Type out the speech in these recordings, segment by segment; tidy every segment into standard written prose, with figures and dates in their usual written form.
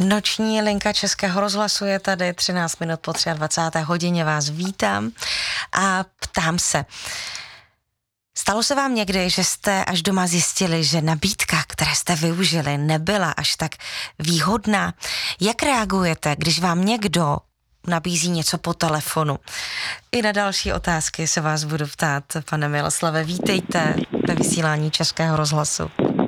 Noční linka Českého rozhlasu je tady, 13 minut po 23. hodině vás vítám a ptám se. Stalo se vám někdy, že jste až doma zjistili, že nabídka, které jste využili, nebyla až tak výhodná? Jak reagujete, když vám někdo nabízí něco po telefonu? I na další otázky se vás budu ptát, pane Miloslave. Vítejte ve vysílání Českého rozhlasu.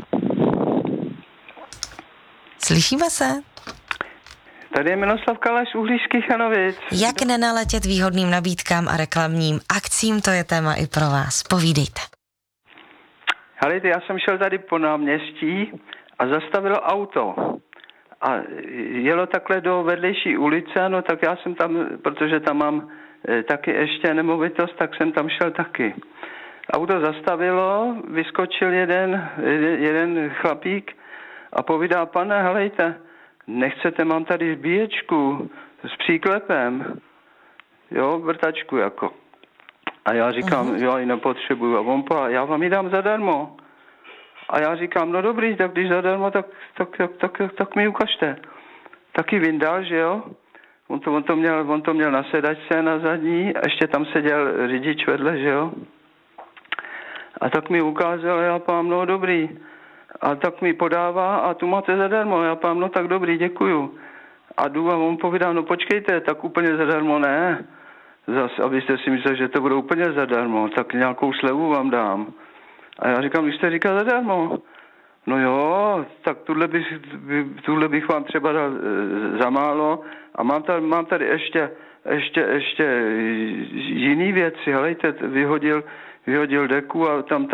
Slyšíme se? Tady je Miloslav Kalaš, Uhlířský Chanovic. Jak nenaletět výhodným nabídkám a reklamním akcím, to je téma i pro vás. Povídejte. Helejte, já jsem šel tady po náměstí a zastavilo auto. A jelo takhle do vedlejší ulice, no tak já jsem tam, protože tam mám taky ještě nemovitost, tak jsem tam šel taky. Auto zastavilo, vyskočil jeden chlapík a povídá: pane, helejte, nechcete, mám tady zbíječku s příklepem, jo, vrtačku jako. A já říkám, jo, ji nepotřebuju. A on já vám ji dám zadarmo. A já říkám, no dobrý, tak když zadarmo, tak mi ukažte. Taky vyndal, že jo. On to měl na sedačce na zadní, a ještě tam seděl řidič vedle, že jo. A tak mi ukázal, já pám, no dobrý. A tak mi podává a tu máte zadarmo. Já pám, no tak dobrý, děkuju. A jdu a on povídá, no počkejte, tak úplně zadarmo ne. Zas, abyste si mysleli, že to bude úplně zadarmo, tak nějakou slevu vám dám. A já říkám, když jste říkal zadarmo. No jo, tak tuhle bych vám třeba dal za málo. A mám tady ještě jiný věci. Helejte, vyhodil deku a tam